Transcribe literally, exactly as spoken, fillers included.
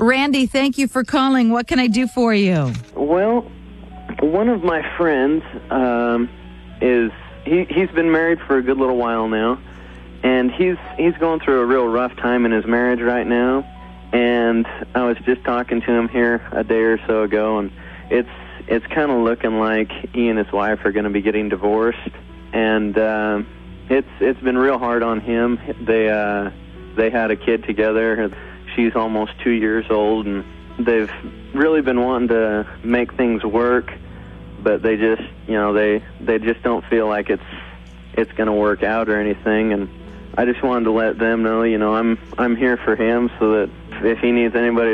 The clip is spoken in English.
Randy, thank you for calling. What can I do for you? Well, one of my friends um, is he he's been married for a good little while now, and he's he's going through a real rough time in his marriage right now. And I was just talking to him here a day or so ago, and it's it's kind of looking like he and his wife are going to be getting divorced, and uh, it's it's been real hard on him. They uh, they had a kid together. She's almost two years old, and they've really been wanting to make things work, but they just you know they they just don't feel like it's it's going to work out or anything. And I just wanted to let them know, you know, I'm I'm here for him, so that if he needs anybody